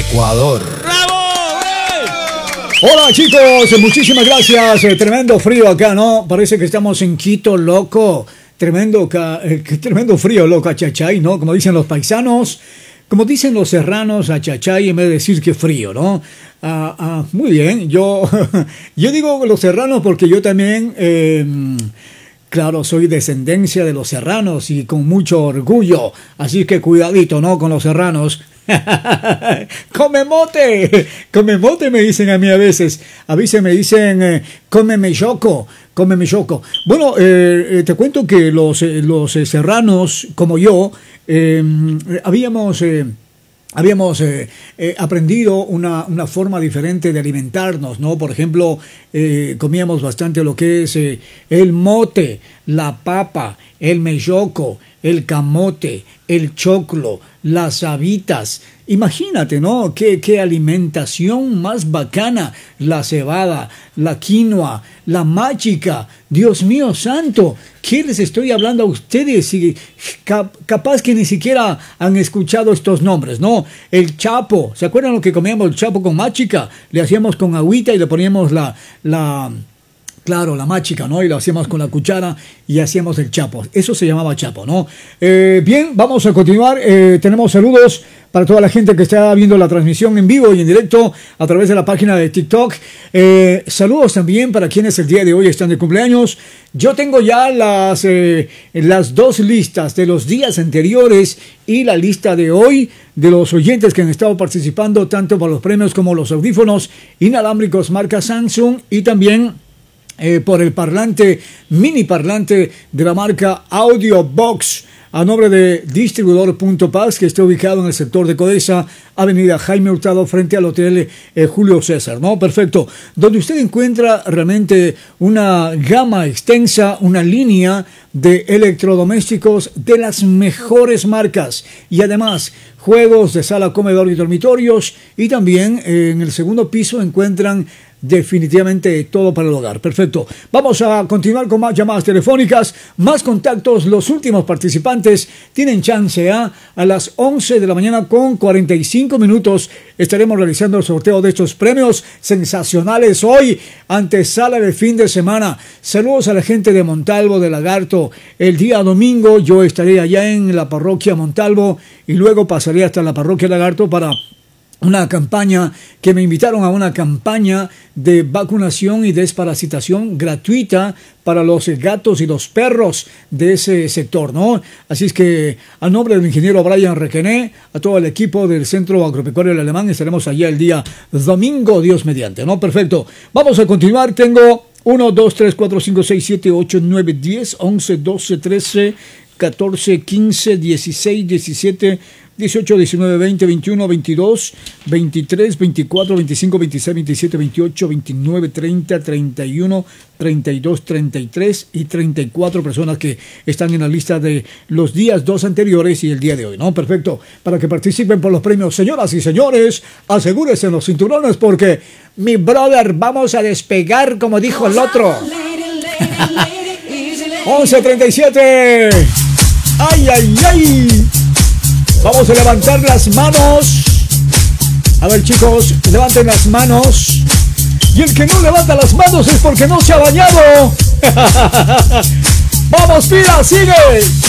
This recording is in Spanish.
Ecuador. ¡Bravo! Hola chicos, muchísimas gracias. Tremendo frío acá, ¿no? Parece que estamos en Quito, loco. Tremendo frío, loco, achachay, ¿no? Como dicen los paisanos, como dicen los serranos, achachay, en vez de decir que frío, ¿no? Muy bien, yo digo los serranos porque yo también, claro, soy descendencia de los serranos y con mucho orgullo, así que cuidadito, ¿no? Con los serranos. Come mote me dicen a mí a veces me dicen cómeme choco. Bueno, te cuento que los serranos como yo habíamos aprendido una forma diferente de alimentarnos, ¿no? Por ejemplo, comíamos bastante lo que es el mote, la papa, el melloco, el camote, el choclo, las habitas. Imagínate, ¿no? Qué alimentación más bacana. La cebada, la quinoa, la machica. Dios mío santo, ¿qué les estoy hablando a ustedes? Capaz que ni siquiera han escuchado estos nombres, ¿no? El chapo, ¿se acuerdan lo que comíamos el chapo con machica? Le hacíamos con agüita y le poníamos la machica, ¿no? Y lo hacíamos con la cuchara y hacíamos el chapo. Eso se llamaba chapo, ¿no? Bien, vamos a continuar. Tenemos saludos para toda la gente que está viendo la transmisión en vivo y en directo a través de la página de TikTok. Saludos también para quienes el día de hoy están de cumpleaños. Yo tengo ya las dos listas de los días anteriores y la lista de hoy de los oyentes que han estado participando tanto para los premios como los audífonos inalámbricos marca Samsung y también por el mini parlante de la marca Audiobox a nombre de Distribuidor.paz, que está ubicado en el sector de Codesa, avenida Jaime Hurtado, frente al Hotel Julio César, ¿no? Perfecto. Donde usted encuentra realmente una gama extensa, una línea de electrodomésticos de las mejores marcas y además juegos de sala, comedor y dormitorios, y también en el segundo piso encuentran definitivamente todo para el hogar. Perfecto. Vamos a continuar con más llamadas telefónicas, más contactos. Los últimos participantes tienen chance a las 11 de la mañana con 45 minutos. Estaremos realizando el sorteo de estos premios sensacionales hoy, antesala del fin de semana. Saludos a la gente de Montalvo, de Lagarto. El día domingo yo estaré allá en la parroquia Montalvo y luego pasaré hasta la parroquia Lagarto para una campaña, que me invitaron a una campaña de vacunación y desparasitación gratuita para los gatos y los perros de ese sector, ¿no? Así es que a nombre del ingeniero Brian Requené, a todo el equipo del Centro Agropecuario del Alemán, estaremos allá el día domingo, Dios mediante, ¿no? Perfecto. Vamos a continuar. Tengo 1, 2, 3, 4, 5, 6, 7, 8, 9, 10, 11, 12, 13, 14, 15, 16, 17, 18, 19, 20, 21, 22, 23, 24, 25, 26, 27, 28, 29, 30, 31, 32, 33 y 34 personas que están en la lista de los días 2 anteriores y el día de hoy, ¿no? Perfecto. Para que participen por los premios, señoras y señores, asegúrense en los cinturones porque, mi brother, vamos a despegar como dijo el otro. 11:37. ¡Ay, ay, ay! Vamos a levantar las manos. A ver, chicos, levanten las manos. Y el que no levanta las manos es porque no se ha bañado. ¡Vamos, Pira, sigue!